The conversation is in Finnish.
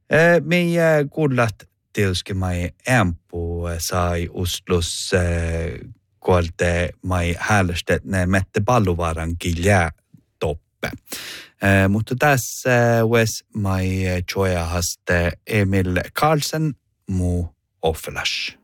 Meidän kuulat tietysti mai ämpu sai Oslos kuolte mai häälestet ne mette palluvaran kiljää toppe. Mutta tässä Wes mai joja haste Emil Karlsen mu Offlash.